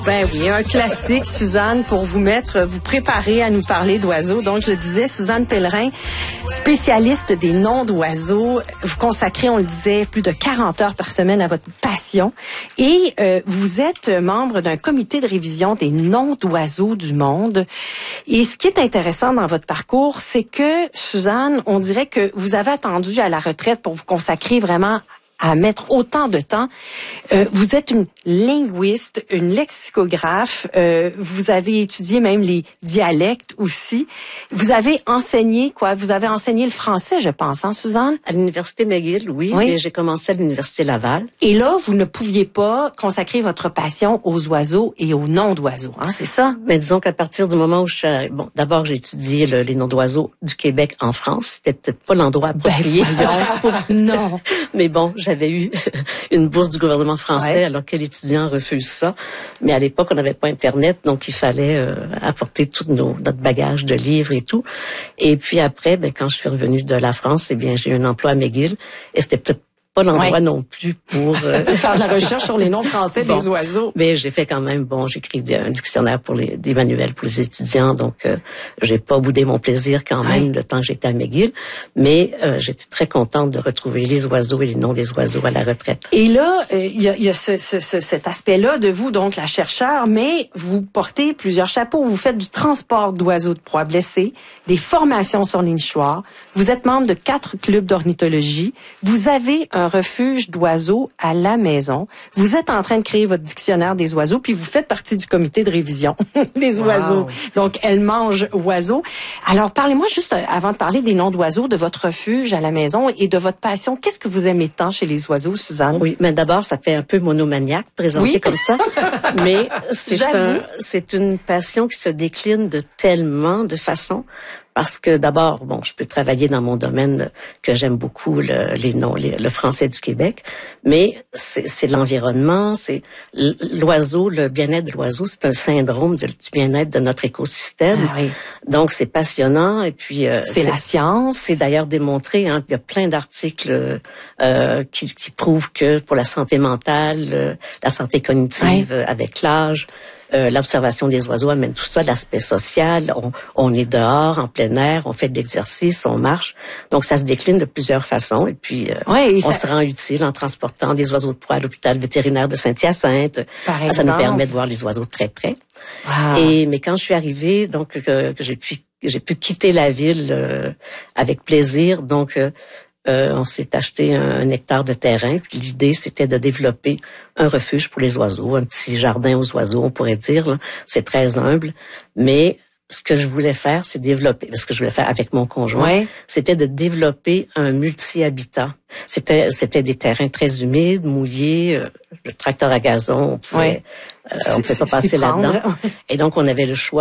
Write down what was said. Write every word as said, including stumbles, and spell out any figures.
Ben oui, un classique, Suzanne, pour vous mettre, vous préparer à nous parler d'oiseaux. Donc, je le disais, Suzanne Pellerin, spécialiste des noms d'oiseaux. Vous consacrez, on le disait, plus de quarante heures par semaine à votre passion. Et euh, vous êtes membre d'un comité de révision des noms d'oiseaux du monde. Et ce qui est intéressant dans votre parcours, c'est que, Suzanne, on dirait que vous avez attendu à la retraite pour vous consacrer vraiment à mettre autant de temps. Euh, vous êtes une linguiste, une lexicographe. Euh, vous avez étudié même les dialectes aussi. Vous avez enseigné quoi? Vous avez enseigné le français, je pense, hein, Suzanne? À l'université McGill, oui. oui. Et j'ai commencé à l'université Laval. Et là, vous ne pouviez pas consacrer votre passion aux oiseaux et aux noms d'oiseaux, hein, c'est ça? Mais disons qu'à partir du moment où je suis... Bon, d'abord, j'ai étudié le, les noms d'oiseaux du Québec en France. C'était peut-être pas l'endroit approprié. Ben, non. Mais bon, j'avais eu une bourse du gouvernement français, ouais. Alors quel étudiant refuse ça? Mais à l'époque, on n'avait pas Internet, donc il fallait euh, apporter tout nos, notre bagage de livres et tout. Et puis après, ben, quand je suis revenue de la France, eh bien, j'ai eu un emploi à McGill et c'était peut-être pas l'endroit ouais. non plus pour euh... faire de la recherche sur les noms français bon, des oiseaux. Mais j'ai fait quand même, bon, j'écris un dictionnaire pour les, des manuels pour les étudiants, donc euh, j'ai pas boudé mon plaisir quand même ouais. le temps que j'étais à McGill. Mais euh, j'étais très contente de retrouver les oiseaux et les noms des oiseaux à la retraite. Et là, il euh, y a, y a ce, ce, ce, cet aspect-là de vous, donc la chercheure, mais vous portez plusieurs chapeaux. Vous faites du transport d'oiseaux de proie blessés, des formations sur les nichoirs. Vous êtes membre de quatre clubs d'ornithologie. Vous avez un un refuge d'oiseaux à la maison. Vous êtes en train de créer votre dictionnaire des oiseaux, puis vous faites partie du comité de révision des wow. oiseaux. Donc, Elle mange oiseaux. Alors, parlez-moi juste, avant de parler des noms d'oiseaux, de votre refuge à la maison et de votre passion. Qu'est-ce que vous aimez tant chez les oiseaux, Suzanne? Oui, mais d'abord, ça fait un peu monomaniaque, présenté oui. comme ça. Mais c'est, un, c'est une passion qui se décline de tellement de façons. Parce que d'abord, bon, je peux travailler dans mon domaine que j'aime beaucoup, le, les noms, les, le français du Québec, mais c'est, c'est l'environnement, c'est l'oiseau, le bien-être de l'oiseau, c'est un syndrome de, du bien-être de notre écosystème. Ah oui. Donc c'est passionnant et puis euh, c'est, c'est la science. C'est d'ailleurs démontré. Hein, il y a plein d'articles euh, qui, qui prouvent que pour la santé mentale, euh, la santé cognitive oui. euh, avec l'âge. Euh, l'observation des oiseaux amène tout ça, l'aspect social. On, on est dehors, en plein air, on fait de l'exercice, on marche. Donc, ça se décline de plusieurs façons. Et puis, euh, oui, on ça... se rend utile en transportant des oiseaux de proie à l'hôpital vétérinaire de Saint-Hyacinthe. Par exemple. Ça nous permet de voir les oiseaux de très près. Wow. Et mais quand je suis arrivée, donc que, que j'ai pu j'ai pu quitter la ville euh, avec plaisir. Donc euh, Euh, on s'est acheté un, un hectare de terrain. Puis l'idée, c'était de développer un refuge pour les oiseaux, un petit jardin aux oiseaux, on pourrait dire. Là. C'est très humble, mais ce que je voulais faire, c'est développer, ce que je voulais faire avec mon conjoint, ouais. c'était de développer un multi-habitat. C'était, c'était des terrains très humides, mouillés, euh, le tracteur à gazon, on pouvait, ouais. euh, on pouvait pas passer là-dedans. Et donc, on avait le choix